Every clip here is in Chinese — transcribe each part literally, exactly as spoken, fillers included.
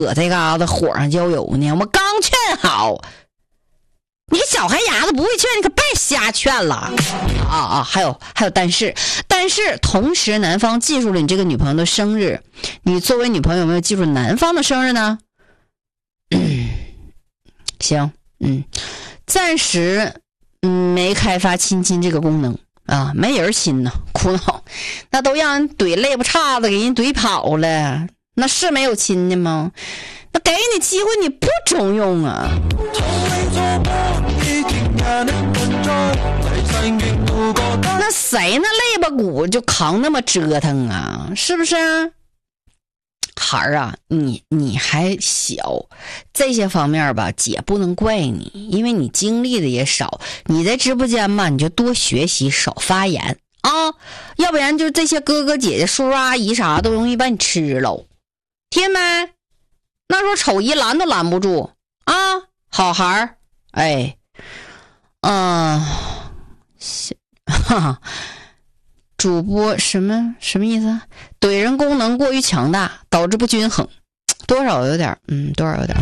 搁这嘎子火上浇油呢？我刚劝好，你个小孩牙子不会劝，你可别瞎劝了啊啊！还有还有，但是但是同时男方记住了你这个女朋友的生日，你作为女朋友有没有记住男方的生日呢？嗯，行，嗯，暂时嗯没开发亲亲这个功能啊，没人亲呢，苦恼，那都让人怼肋不叉子给人怼跑了，那是没有亲的吗？那给你机会你不中用啊！那谁那肋巴骨就扛那么折腾啊？是不是啊？孩儿啊，你你还小，这些方面吧，姐不能怪你，因为你经历的也少。你在直播间嘛，你就多学习，少发言啊，要不然就这些哥哥姐姐、叔叔阿姨啥都容易把你吃喽。听没？那时候瞅一拦都拦不住啊！好孩儿，哎，嗯、呃，哈哈。主播什么什么意思？怼人功能过于强大，导致不均衡，多少有点，嗯，多少有点。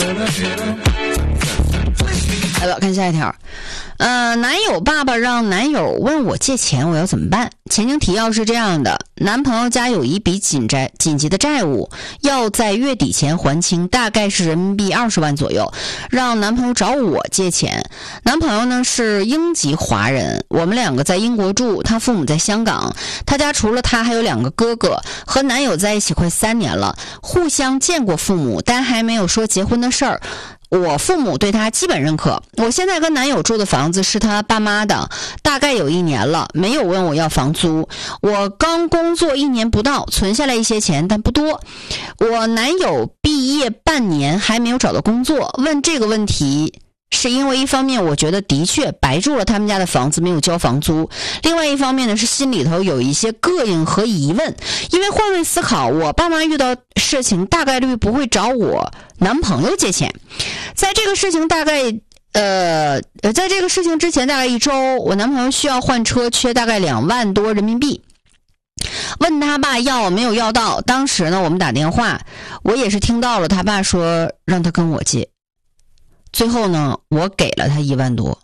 来吧，看下一条。呃，男友爸爸让男友问我借钱，我要怎么办？前情提要是这样的：男朋友家有一笔紧债紧急的债务，要在月底前还清，大概是人民币二十万左右，让男朋友找我借钱。男朋友呢是英籍华人，我们两个在英国住，他父母在香港。他家除了他还有两个哥哥，和男友在一起快三年了，互相见过父母，但还没有说结婚的事儿。我父母对他基本认可。我现在跟男友住的房子是他爸妈的，大概有一年了，没有问我要房租。我刚工作一年不到，存下来一些钱，但不多。我男友毕业半年还没有找到工作，问这个问题是因为一方面我觉得的确白住了他们家的房子没有交房租，另外一方面呢是心里头有一些膈应和疑问。因为换位思考，我爸妈遇到事情大概率不会找我男朋友借钱。在这个事情大概呃在这个事情之前大概一周，我男朋友需要换车，缺大概两万多人民币，问他爸要，没有要到。当时呢我们打电话，我也是听到了他爸说让他跟我借，最后呢我给了他一万多。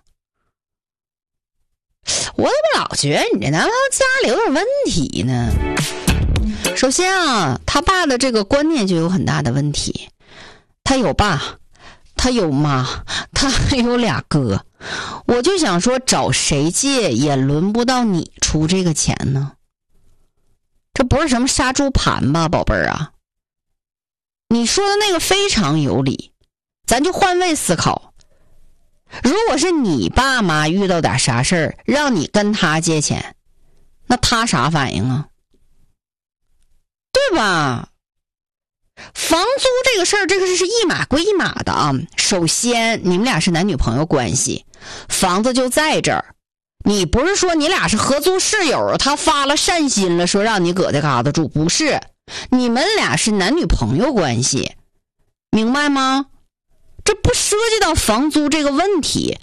我怎么老觉得你这男朋友家里有点问题呢？首先啊，他爸的这个观念就有很大的问题。他有爸，他有妈，他还有俩哥。我就想说，找谁借也轮不到你出这个钱呢。这不是什么杀猪盘吧，宝贝儿啊？你说的那个非常有理，咱就换位思考。如果是你爸妈遇到点啥事儿，让你跟他借钱，那他啥反应啊？对吧？房租这个事儿，这个是一码归一码的啊。首先，你们俩是男女朋友关系，房子就在这儿。你不是说你俩是合租室友，他发了善心了，说让你搁这嘎达住，不是？你们俩是男女朋友关系，明白吗？这不涉及到房租这个问题，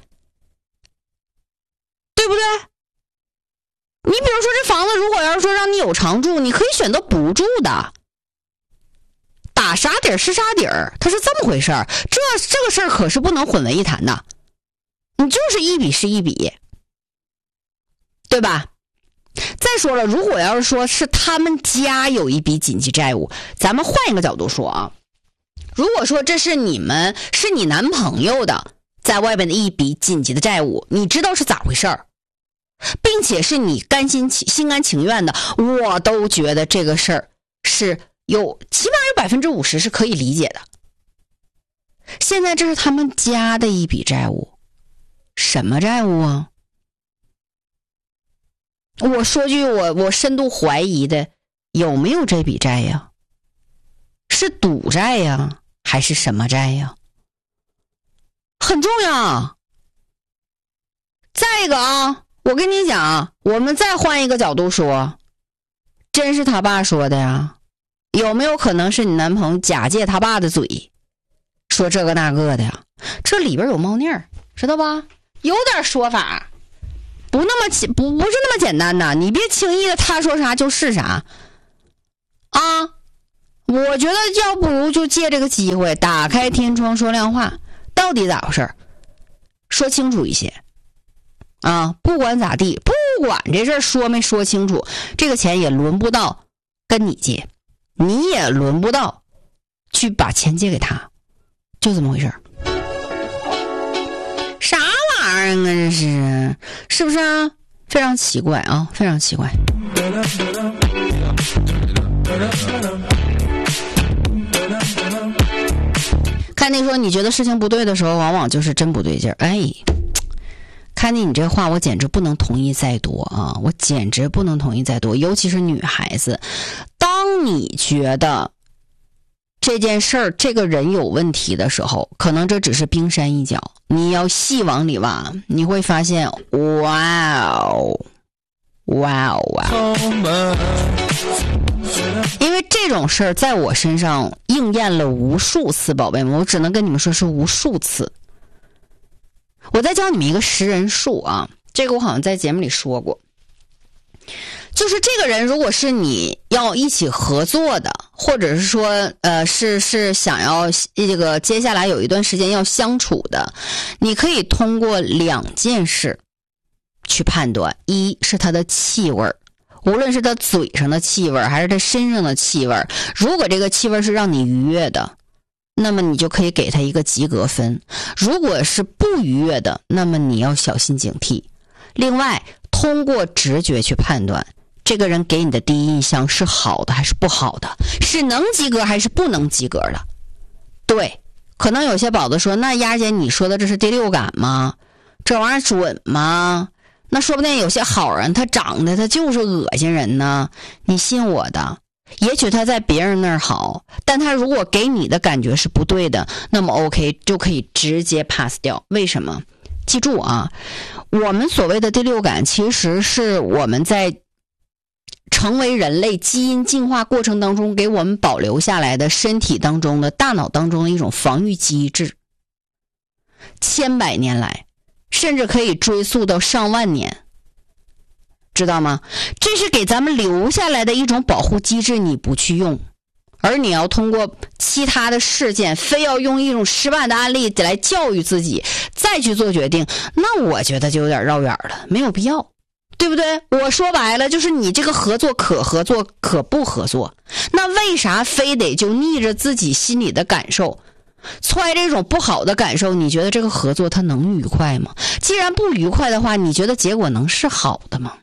对不对？你比如说这房子如果要是说让你有偿住，你可以选择不住的。打啥底儿是啥底儿，它是这么回事儿。这这个事儿可是不能混为一谈的，你就是一笔是一笔，对吧？再说了，如果要是说是他们家有一笔紧急债务，咱们换一个角度说啊，如果说这是你们是你男朋友的在外边的一笔紧急的债务，你知道是咋回事儿，并且是你甘心心甘情愿的，我都觉得这个事儿是有起码有百分之五十是可以理解的。现在这是他们家的一笔债务，什么债务啊？我说句我我深度怀疑的，有没有这笔债呀？是赌债呀，还是什么债呀？很重要。再一个啊，我跟你讲，我们再换一个角度说，真是他爸说的呀？有没有可能是你男朋友假借他爸的嘴说这个那个的呀？这里边有猫腻儿，知道吧？有点说法，不那么不不是那么简单的，你别轻易的他说啥就是啥啊！ 我觉得要不如就借这个机会打开天窗说亮话，到底咋回事，说清楚一些啊！不管咋地，不管这事儿说没说清楚，这个钱也轮不到跟你借，你也轮不到去把钱借给他，就这么回事儿。啥玩意儿啊这是，是不是啊？非常奇怪啊，非常奇怪。看你说你觉得事情不对的时候，往往就是真不对劲儿。哎，看你你这话我简直不能同意再多啊！我简直不能同意再多，尤其是女孩子，当你觉得这件事儿这个人有问题的时候，可能这只是冰山一角，你要细往里挖，你会发现，哇哦，哇哦哇哦！因为这种事儿在我身上应验了无数次，宝贝们，我只能跟你们说是无数次。我再教你们一个识人术啊，这个我好像在节目里说过，就是这个人如果是你要一起合作的，或者是说呃是是想要这个接下来有一段时间要相处的，你可以通过两件事去判断，一是他的气味，无论是他嘴上的气味还是他身上的气味，如果这个气味是让你愉悦的，那么你就可以给他一个及格分，如果是不愉悦的，那么你要小心警惕。另外通过直觉去判断这个人给你的第一印象是好的还是不好的，是能及格还是不能及格的。对，可能有些宝子说，那丫姐你说的这是第六感吗？这玩意儿准吗？那说不定有些好人他长得他就是恶心人呢，你信我的，也许他在别人那儿好，但他如果给你的感觉是不对的，那么 OK 就可以直接 pass 掉。为什么？记住啊，我们所谓的第六感其实是我们在成为人类基因进化过程当中给我们保留下来的身体当中的大脑当中的一种防御机制，千百年来甚至可以追溯到上万年，知道吗？这是给咱们留下来的一种保护机制，你不去用，而你要通过其他的事件，非要用一种失败的案例来教育自己，再去做决定，那我觉得就有点绕远了，没有必要，对不对？我说白了就是你这个合作可合作可不合作，那为啥非得就逆着自己心里的感受揣这种不好的感受？你觉得这个合作它能愉快吗？既然不愉快的话，你觉得结果能是好的吗？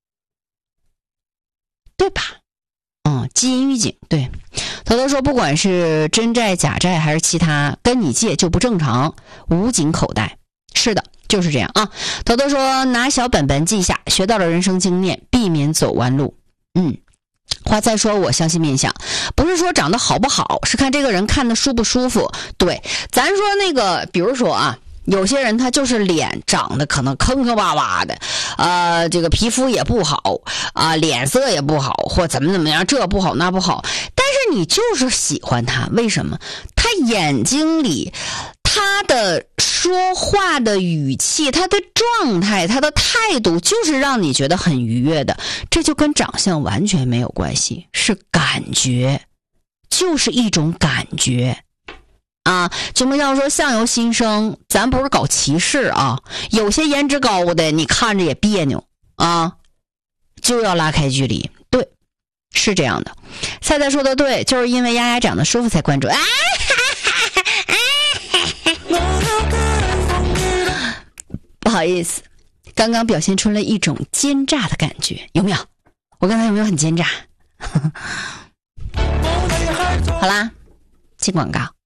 对吧？嗯，基因预警。对，头头说不管是真债假债还是其他，跟你借就不正常，无紧口袋。是的，就是这样啊。头头说拿小本本记下，学到了人生经验，避免走弯路。嗯，话再说，我相信面相，不是说长得好不好，是看这个人看得舒不舒服。对，咱说那个，比如说啊，有些人他就是脸长得可能坑坑洼洼的，呃，这个皮肤也不好啊、呃，脸色也不好，或怎么怎么样，这不好那不好，但是你就是喜欢他，为什么？他眼睛里他的说话的语气，他的状态，他的态度就是让你觉得很愉悦的，这就跟长相完全没有关系，是感觉，就是一种感觉啊。就像说相由心生，咱不是搞歧视啊，有些颜值高的你看着也别扭啊，就要拉开距离。对，是这样的。菜菜说的对，就是因为丫丫长得舒服才关注。啊不好意思，刚刚表现出了一种奸诈的感觉，有没有？我刚才有没有很奸诈？好啦，进广告。